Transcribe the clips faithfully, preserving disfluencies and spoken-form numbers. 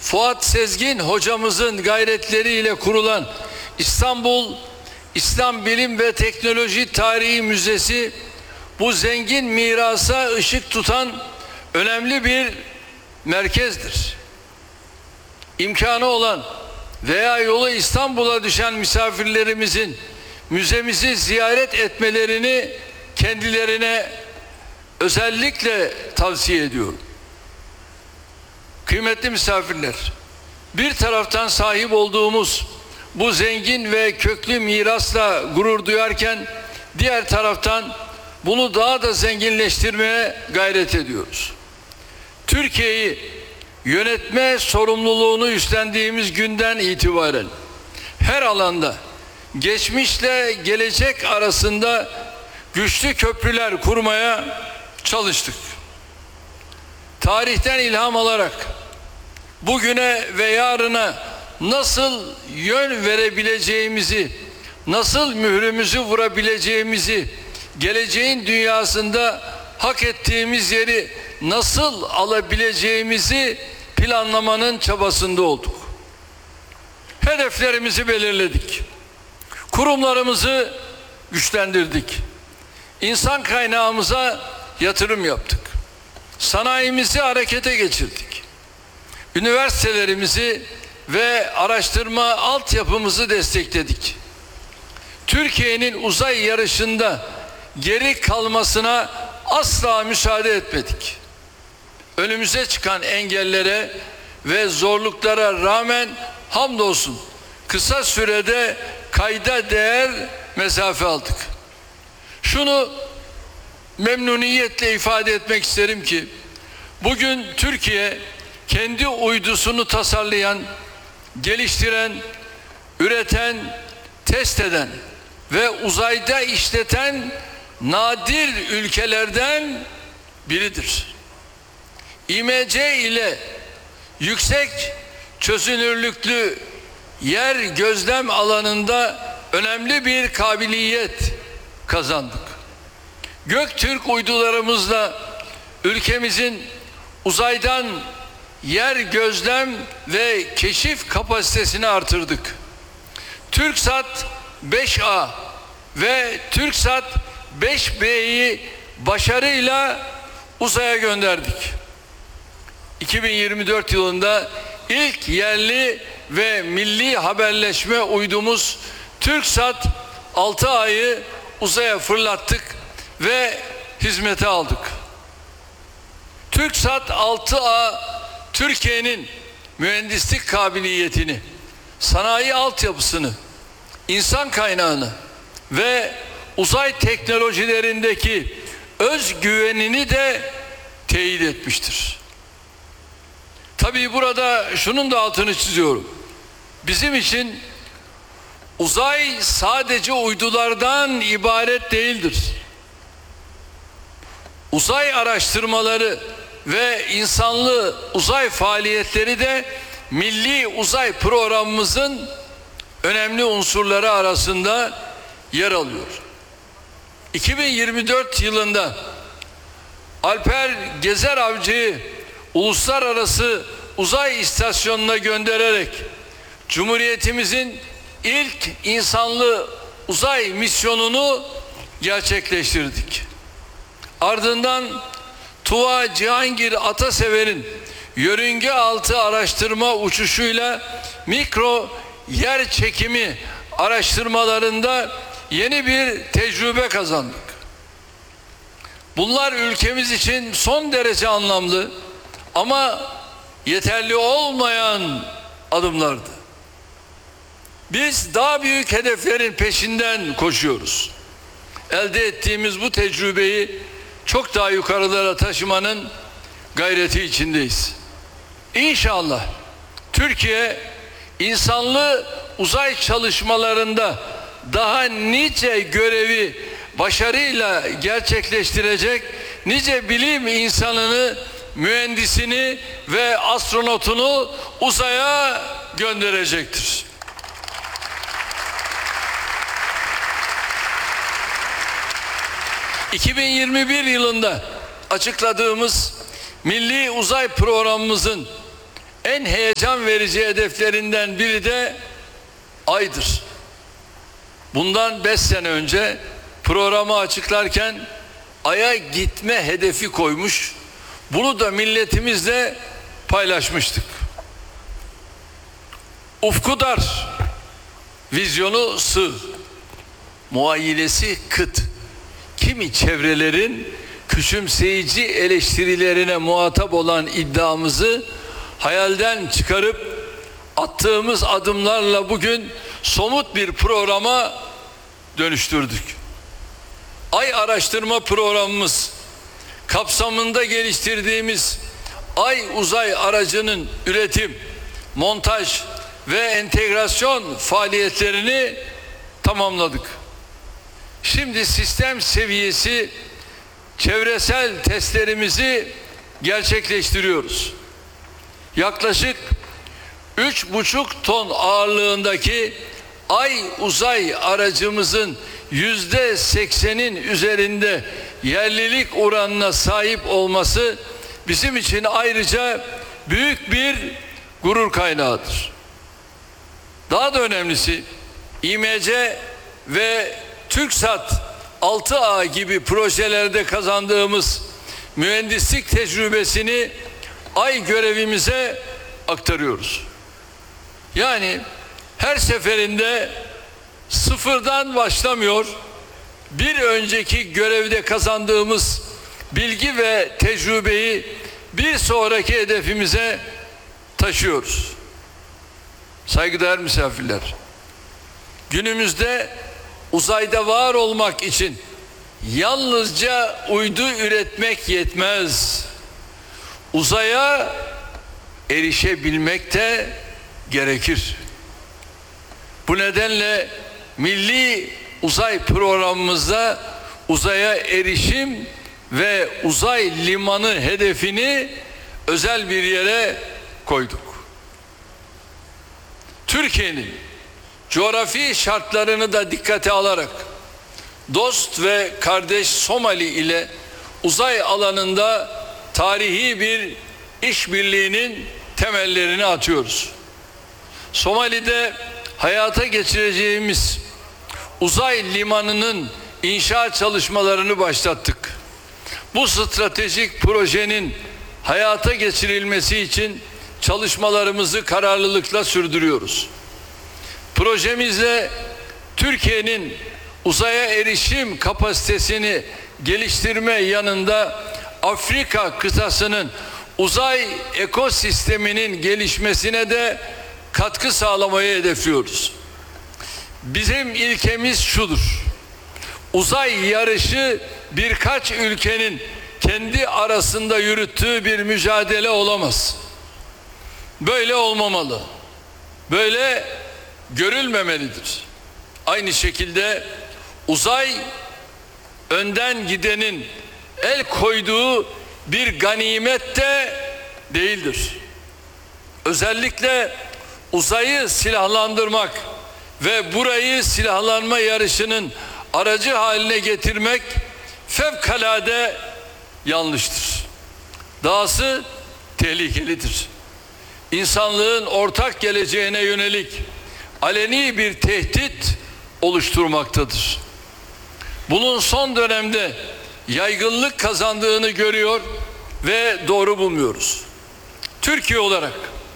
Fuat Sezgin hocamızın gayretleriyle kurulan İstanbul İslam Bilim ve Teknoloji Tarihi Müzesi bu zengin mirasa ışık tutan önemli bir merkezdir. İmkanı olan veya yolu İstanbul'a düşen misafirlerimizin müzemizi ziyaret etmelerini kendilerine özellikle tavsiye ediyorum. Kıymetli misafirler, bir taraftan sahip olduğumuz bu zengin ve köklü mirasla gurur duyarken diğer taraftan bunu daha da zenginleştirmeye gayret ediyoruz. Türkiye'yi yönetme sorumluluğunu üstlendiğimiz günden itibaren her alanda geçmişle gelecek arasında güçlü köprüler kurmaya çalıştık. Tarihten ilham alarak bugüne ve yarına nasıl yön verebileceğimizi, nasıl mührümüzü vurabileceğimizi, geleceğin dünyasında hak ettiğimiz yeri nasıl alabileceğimizi planlamanın çabasında olduk. Hedeflerimizi belirledik. Kurumlarımızı güçlendirdik. İnsan kaynağımıza yatırım yaptık. Sanayimizi harekete geçirdik. Üniversitelerimizi ve araştırma altyapımızı destekledik. Türkiye'nin uzay yarışında geri kalmasına asla müsaade etmedik. Önümüze çıkan engellere ve zorluklara rağmen hamdolsun kısa sürede kayda değer mesafe aldık. Şunu memnuniyetle ifade etmek isterim ki bugün Türkiye kendi uydusunu tasarlayan, geliştiren, üreten, test eden ve uzayda işleten nadir ülkelerden biridir. İ M C ile yüksek çözünürlüklü yer gözlem alanında önemli bir kabiliyet kazandık. Göktürk uydularımızla ülkemizin uzaydan yer gözlem ve keşif kapasitesini artırdık. TürkSat beş A ve TürkSat beş B'yi başarıyla uzaya gönderdik. iki bin yirmi dört yılında ilk yerli ve milli haberleşme uydumuz TürkSat altı A'yı uzaya fırlattık ve hizmete aldık. TürkSat altı A Türkiye'nin mühendislik kabiliyetini, sanayi altyapısını, insan kaynağını ve uzay teknolojilerindeki özgüvenini de teyit etmiştir. Tabii burada şunun da altını çiziyorum. Bizim için uzay sadece uydulardan ibaret değildir. Uzay araştırmaları ve insanlı uzay faaliyetleri de milli uzay programımızın önemli unsurları arasında yer alıyor. iki bin yirmi dört yılında Alper Gezer Avcı'yı uluslararası uzay istasyonuna göndererek Cumhuriyetimizin ilk insanlı uzay misyonunu gerçekleştirdik. Ardından Tuva Cihangir Atasever'in yörünge altı araştırma uçuşuyla mikro yer çekimi araştırmalarında yeni bir tecrübe kazandık. Bunlar ülkemiz için son derece anlamlı ama yeterli olmayan adımlardı. Biz daha büyük hedeflerin peşinden koşuyoruz. Elde ettiğimiz bu tecrübeyi çok daha yukarılara taşımanın gayreti içindeyiz. İnşallah Türkiye insanlı uzay çalışmalarında daha nice görevi başarıyla gerçekleştirecek, nice bilim insanını, mühendisini ve astronotunu uzaya gönderecektir. iki bin yirmi bir yılında açıkladığımız Milli Uzay Programımızın en heyecan verici hedeflerinden biri de Ay'dır. Bundan beş sene önce programı açıklarken Ay'a gitme hedefi koymuş, bunu da milletimizle paylaşmıştık. Ufku dar, vizyonu sığ, muayyilesi kıt. Kimi çevrelerin küçümseyici eleştirilerine muhatap olan iddiamızı hayalden çıkarıp attığımız adımlarla bugün somut bir programa dönüştürdük. Ay araştırma programımız kapsamında geliştirdiğimiz Ay uzay aracının üretim, montaj ve entegrasyon faaliyetlerini tamamladık. Şimdi sistem seviyesi çevresel testlerimizi gerçekleştiriyoruz. Yaklaşık üç buçuk ton ağırlığındaki Ay uzay aracımızın yüzde seksenin üzerinde yerlilik oranına sahip olması bizim için ayrıca büyük bir gurur kaynağıdır. Daha da önemlisi İ M C ve TürkSat altı A gibi projelerde kazandığımız mühendislik tecrübesini Ay görevimize aktarıyoruz. Yani her seferinde sıfırdan başlamıyor, bir önceki görevde kazandığımız bilgi ve tecrübeyi bir sonraki hedefimize taşıyoruz. Saygıdeğer misafirler, günümüzde uzayda var olmak için yalnızca uydu üretmek yetmez. Uzaya erişebilmek de gerekir. Bu nedenle milli uzay programımızda uzaya erişim ve uzay limanı hedefini özel bir yere koyduk. Türkiye'nin coğrafi şartlarını da dikkate alarak dost ve kardeş Somali ile uzay alanında tarihi bir işbirliğinin temellerini atıyoruz. Somali'de hayata geçireceğimiz uzay limanının inşaat çalışmalarını başlattık. Bu stratejik projenin hayata geçirilmesi için çalışmalarımızı kararlılıkla sürdürüyoruz. Projemizle Türkiye'nin uzaya erişim kapasitesini geliştirme yanında Afrika kıtasının uzay ekosisteminin gelişmesine de katkı sağlamayı hedefliyoruz. Bizim ilkemiz şudur: uzay yarışı birkaç ülkenin kendi arasında yürüttüğü bir mücadele olamaz. Böyle olmamalı. Böyle görülmemelidir. Aynı şekilde uzay önden gidenin el koyduğu bir ganimet de değildir. Özellikle uzayı silahlandırmak ve burayı silahlanma yarışının aracı haline getirmek fevkalade yanlıştır. Dahası tehlikelidir. İnsanlığın ortak geleceğine yönelik aleni bir tehdit oluşturmaktadır. Bunun son dönemde yaygınlık kazandığını görüyor ve doğru bulmuyoruz. Türkiye olarak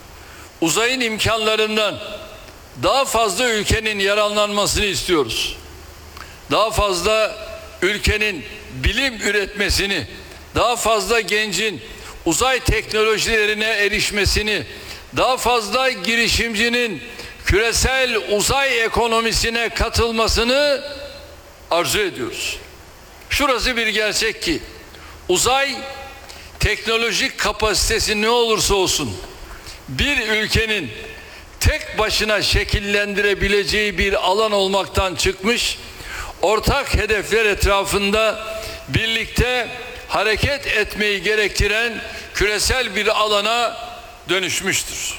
uzayın imkanlarından daha fazla ülkenin yararlanmasını istiyoruz. Daha fazla ülkenin bilim üretmesini, daha fazla gencin uzay teknolojilerine erişmesini, daha fazla girişimcinin küresel uzay ekonomisine katılmasını arzu ediyoruz. Şurası bir gerçek ki uzay teknolojik kapasitesi ne olursa olsun bir ülkenin tek başına şekillendirebileceği bir alan olmaktan çıkmış, ortak hedefler etrafında birlikte hareket etmeyi gerektiren küresel bir alana dönüşmüştür.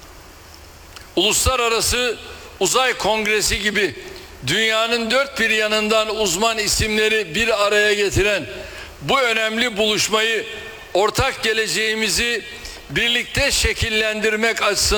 Uluslararası Uzay Kongresi gibi dünyanın dört bir yanından uzman isimleri bir araya getiren bu önemli buluşmayı ortak geleceğimizi birlikte şekillendirmek açısından